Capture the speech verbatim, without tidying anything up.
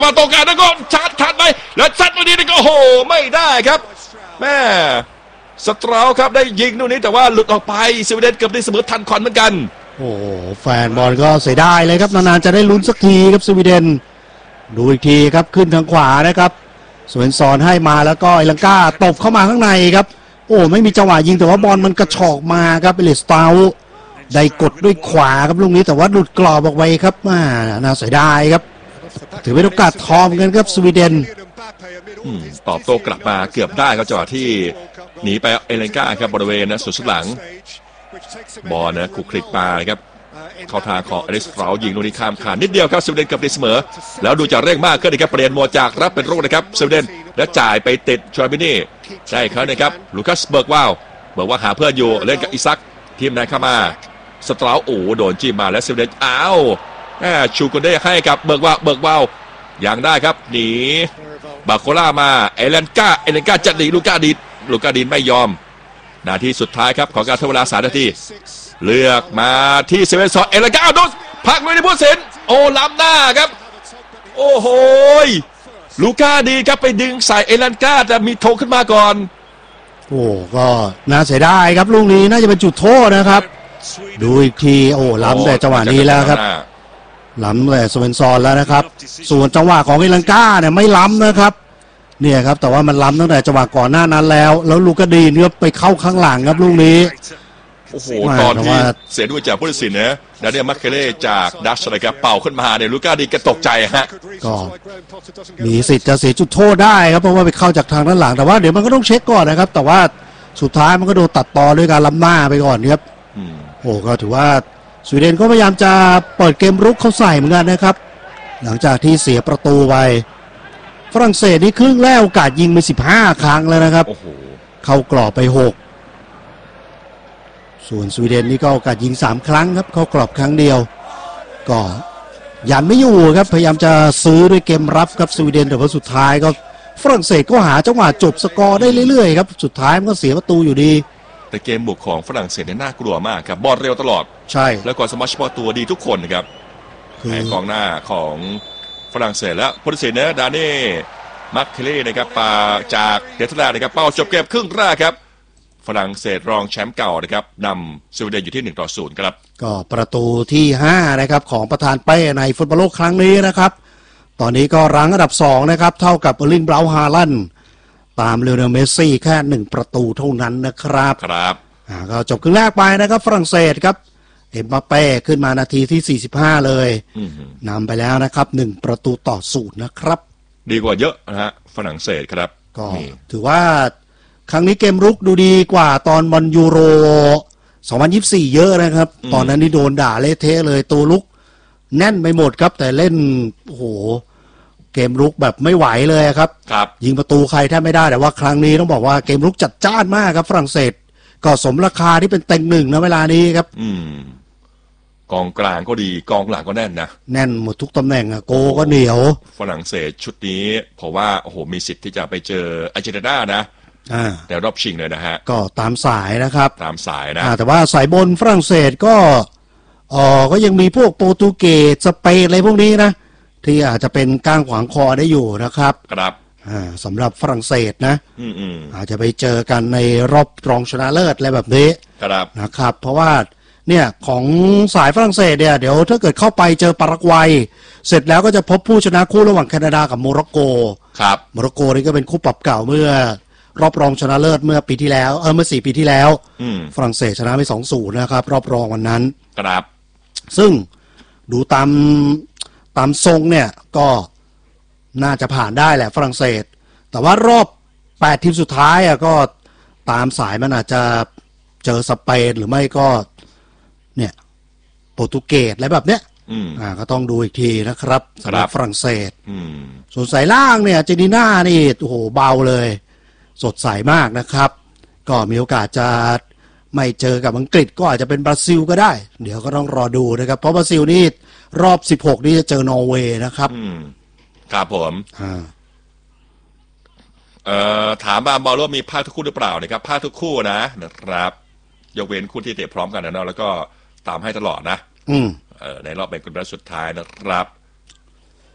มาตรงกลางแล้วก็ชาร์จขาดไปแล้วซัดมาดีนี่ก็โอ้โหไม่ได้ครับแม่สตราวครับได้ยิงนู่นนี่แต่ว่าหลุดออกไปสวีเดนเกือบได้เสมอทันควันเหมือนกันโอ้แฟนบอลก็เสียดายเลยครับนานๆจะได้ลุ้นสักทีครับสวีเดนดูอีกทีครับขึ้นทางขวานะครับสวนซอนให้มาแล้วก็เอลังกาตบเข้ามาข้างในครับโอ้ไม่มีจังหวะยิงแต่ว่าบอลมันกระชอกมาครับเอลิสตาวได้กดด้วยขวาครับลูกนี้แต่ว่าหลุดกรอบออกไปครับน่าเสียดายครับถือเป็นโอกาสทองกันครับสวีเดนตอบโต้กลับมาเกือบได้ครับจังหวะที่หนีไปเอเลนกาครับบริเวณนะสุดสุดหลังบอลนะคุกคลิกมาครับเข้าทางของอลิสฟราวยิงลูกนี้ข้ามคานนิดเดียวครับสวีเดนกับตีเสมอแล้วดูจะเร่งมากขึ้นนะครับเปลี่ยนโหมดจากรับเป็นรุกนะครับสวีเดนแล้วจ่ายไปติดชอร์บินี่ใช่เขานะครับลูคัสเบิร์กวาวเบิร์กว่าหาเพื่อนอยู่เล่นกับอิซักทีมไหนเข้ามาสตราวโอ้โดนจิ้มมาแล้วสวีเดนอ้าวชูกุนเด้ให้กับเบิร์กว่าเบิร์กวาวอย่างได้ครับหนีบาโคล่ามาเอเลนกาเอเลนกาจะหนีลูกาดินลูกาดินไม่ยอมนาทีสุดท้ายครับของการทำเวลาสามนาทีเลือกมาที่เซเว่นซอเอเลนกาโดนพักไว้ในผู้สินโอ้ล้ำหน้าครับโอ้โหลูกาดีครับไปดึงใส่เอเลนกาแต่มีโถขึ้นมาก่อนโอ้ก็น่าเสียดายครับลูกนี้น่าจะเป็นจุดโทษนะครับดูอีกทีโอ้ล้ำแต่จังหวะนี้แล้วครับล้ำแต่สเวนซอนแล้วนะครับส่วนจังหวะของเอลังกาเนี่ยไม่ล้ำนะครับเนี่ยครับแต่ว่ามันล้ำตั้งแต่จังหวะก่อนหน้านั้นแล้วแล้วลูกาดีนก็ไปเข้าข้างหลังครับลูกนี้โอ้โหตอนที่เสียด้วยจากผู้ตัดสินนะดานิเอลมัคเคเล่จากดัชนะครับเป่าขึ้นมาเนี่ยลูกาดีนก็ตกใจฮะก็มีสิทธิ์จะเสียจุดโทษได้ครับเพราะว่าไปเข้าจากทางด้านหลังแต่ว่าเดี๋ยวมันก็ต้องเช็คก่อนนะครับแต่ว่าสุดท้ายมันก็โดนตัดต่อด้วยการล้ำหน้าไปก่อนครับโอ้ก็ถือว่าสวีเดนก็พยายามจะเปิดเกมรุกเข้าใส่เหมือนกันนะครับหลังจากที่เสียประตูไปฝรั่งเศสนี่ครึ่งแรกโอกาสยิงไปสิบห้าครั้งแล้วนะครับเข้ากรอบไปหกส่วนสวีเดนนี่ก็โอกาสยิงสามครั้งครับเข้ากรอบครั้งเดียวก็ยันไม่อยู่ครับพยายามจะซื้อด้วยเกมรับครับสวีเดนแต่ว่าสุดท้ายก็ฝรั่งเศสก็หาจังหวะจบสกอร์ได้เรื่อยๆครับสุดท้ายมันก็เสียประตูอยู่ดีแต่เกมบุกของฝรั่งเศสเนี่ยน่ากลัวมากครับบอลเร็วตลอดใช่แล้วก็สมัชปอตัวดีทุกคนนะครับแผงกองหน้าของฝรั่งเศสและผู้ตัดสินนะดานิเอลมัคเคเล่นะครับปาจากเนเธอร์แลนด์นะครับเป้าจบเกมครึ่งแรกครับฝรั่งเศสรองแชมป์เก่านะครับนำสวีเดนอยู่ที่หนึ่งต่อศูนย์ครับก็ประตูที่ห้านะครับของประธานเป้ในฟุตบอลโลกครั้งนี้นะครับตอนนี้ก็รั้งอันดับสองนะครับเท่ากับเออร์ลิง บราวน์ ฮาลันด์ตามเลโอเนล เมสซี่แค่หนึ่งประตูเท่านั้นนะครับครับอ่าก็จบครึ่งแรกไปนะครับฝรั่งเศสครับเอ็มบัปเป้ขึ้นมานาทีที่สี่สิบห้าเลยนำไปแล้วนะครับหนึ่งประตูต่อศูนย์นะครับดีกว่าเยอะนะฮะฝรั่งเศสครับก็ถือว่าครั้งนี้เกมรุกดูดีกว่าตอนบอลยูโรสองพันยี่สิบสี่เยอะนะครับตอนนั้นนี่โดนด่าเละเทะเลยตัวลุกแน่นไปหมดครับแต่เล่นโอ้โหเกมรุกแบบไม่ไหวเลยครับยิงประตูใครแทบไม่ได้แต่ว่าครั้งนี้ต้องบอกว่าเกมรุกจัดจ้านมากครับฝรั่งเศสก็สมราคาที่เป็นเต็งหนึ่งนะเวลานี้ครับอืมกองกลางก็ดีกองหลังก็แน่นนะแน่นหมดทุกตำแหน่งอะโกก็เหนียวฝรั่งเศสชุดนี้เพราะว่าโอ้โหมีสิทธิ์ที่จะไปเจออาร์เจนตินานะแต่รอบชิงเลยนะฮะก็ตามสายนะครับตามสายนะแต่ว่าสายบนฝรั่งเศสก็เออก็ยังมีพวกโปรตุเกสสเปนอะไรพวกนี้นะที่อาจจะเป็นก้างขวางคอได้อยู่นะครับครับสำหรับฝรั่งเศสนะอาจจะไปเจอกันในรอบรองชนะเลิศอะไรแบบนี้นะครับเพราะว่าเนี่ยของสายฝรั่งเศสเนี่ยเดี๋ยวถ้าเกิดเข้าไปเจอปารากวัยเสร็จแล้วก็จะพบผู้ชนะคู่ระหว่างแคนาดากับโมร็อกโกครับโมร็อกโกนี่ก็เป็นคู่ปรับเก่าเมื่อรอบรองชนะเลิศเมื่อปีที่แล้วเออเมื่อสี่ปีที่แล้วฝรั่งเศสชนะไปสองศูนย์นะครับรอบรองวันนั้นครับซึ่งดูตามตามทรงเนี่ยก็น่าจะผ่านได้แหละฝรั่งเศสแต่ว่ารอบแปดทีมสุดท้ายอ่ะก็ตามสายมันอาจจะเจอสเปนหรือไม่ก็เนี่ยโปรตุเกสอะไรแบบเนี้ยอ่าก็ต้องดูอีกทีนะครับสำหรับฝรั่งเศสส่วนสายล่างเนี่ยอาร์เจนตินานี่โอ้โหเบาเลยสดใสมากนะครับก็มีโอกาสจะไม่เจอกับอังกฤษก็อาจจะเป็นบราซิลก็ได้เดี๋ยวก็ต้องรอดูนะครับเพราะบราซิลนี่รอบสิบหกนี่จะเจอนอร์เวย์นะครับครับผมเอ่อถามบางบอลว่ามีภาคทุกคู่หรือเปล่านะครับภาคทุกคู่นะนะครับยกเว้นคู่ที่เตะพร้อมกันนะเนาะแล้วก็ตามให้ตลอดนะอืมเอ่อในรอบแบ่งกลุ่มนัดสุดท้ายนะครับ